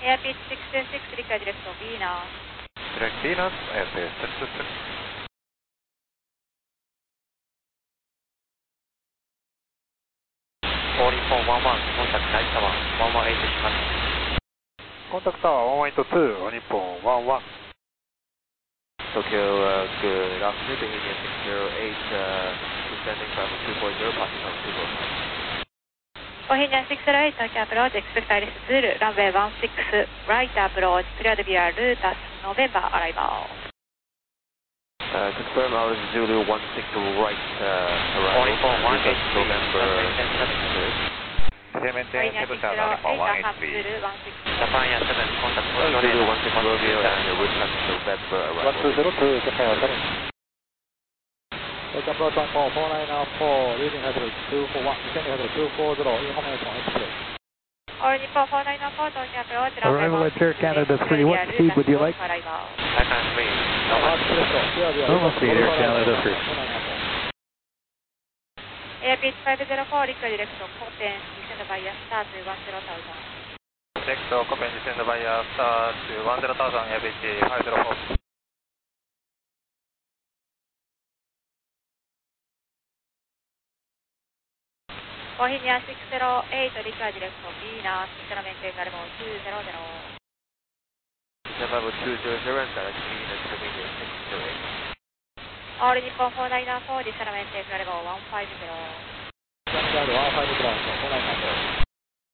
Airbus 626, require direct to Venus. Direct Venus, Airbus 626. Contact Night Tower 118します。 Contact Tower 182, Nippon 11. Tokyo, good afternoon, Bohemia 608, descending travel 240, passing on 245. Bohemia 608, Tokyo approach, expect Iris Zulu, runway 16, right approach, cleared via Lutas, November arrival. Confirm our Zulu 16 right arrival, Lutas, November Maintain 7 channel Nippon 183. Japan Air 7, contact Zulu 16 Romeo and Lutas, November arrival. 1202, Japan Air 7. Take approach on 4994, leading headed 241, descending headed 240, information express. All Nippon 4994, Tokyo approach, Arrival at Air Canada 3, what speed would you like? Japan 3, Normal speed, Air Canada 3. Airbus 504, require direct to Copen, descend via star to 10,000. Next to Copen, descend via star to 10,000, Airbus 504. Bohemia 608, require direct to Venus, internal maintain level 200. Level 200 and direct Venus, Bohemia 608. All Nippon 4994, descend maintain level 150. Descend 150, 490.